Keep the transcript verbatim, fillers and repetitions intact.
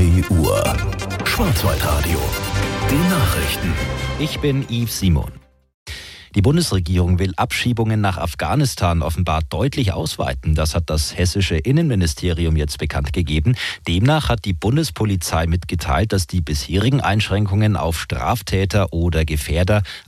drei Uhr. Schwarzwaldradio. Die Nachrichten. Ich bin Yves Simon. Die Bundesregierung will Abschiebungen nach Afghanistan offenbar deutlich ausweiten. Das hat das hessische Innenministerium jetzt bekannt gegeben. Demnach hat die Bundespolizei mitgeteilt, dass die bisherigen Einschränkungen auf Straftäter oder Gefährder